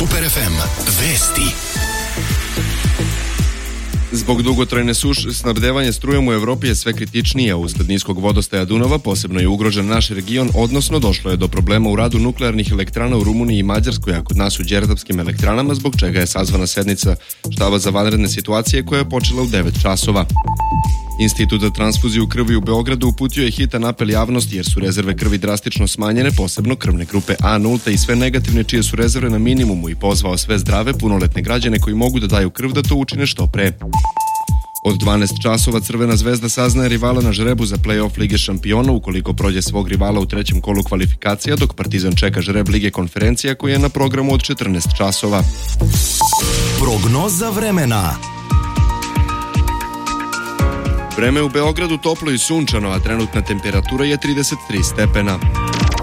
Super FM. Vesti. Zbog dugotrajne suše, snabdevanje strujom u Evropi je sve kritičnije. Usled niskog vodostaja Dunava posebno je ugrožen naš region, odnosno došlo je do problema u radu nuklearnih elektrana u Rumuniji i Mađarskoj, a kod nas u đerdapskim elektranama, zbog čega je sazvana sednica štaba za vanredne situacije koja je počela u 9 časova. Institut za transfuziju krvi u Beogradu uputio je hitan apel javnosti jer su rezerve krvi drastično smanjene, posebno krvne grupe A nulta i sve negativne čije su rezerve na minimumu, i pozvao sve zdrave, punoletne građane koji mogu da daju krv da to učine što pre. Od 12 časova Crvena zvezda saznaje rivala na žrebu za play-off Lige šampiona ukoliko prođe svog rivala u trećem kolu kvalifikacija, dok Partizan čeka žreb Lige konferencija koji je na programu od 14 časova. Prognoza vremena. Vreme u Beogradu toplo i sunčano, a trenutna temperatura je 33 stepena.